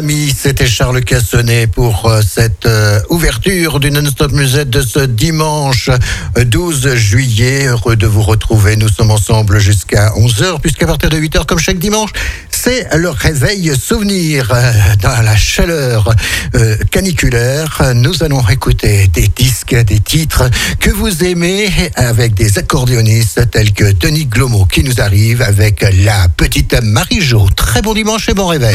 C'était Charles Cassonnet pour cette ouverture du Non-Stop Musette de ce dimanche 12 juillet. Heureux de vous retrouver. Nous sommes ensemble jusqu'à 11h, puisqu'à partir de 8h, comme chaque dimanche, c'est le réveil souvenir. Dans la chaleur caniculaire, nous allons écouter des disques, des titres que vous aimez, avec des accordéonistes tels que Denis Glomo qui nous arrive avec la petite Marie-Jo. Très bon dimanche et bon réveil.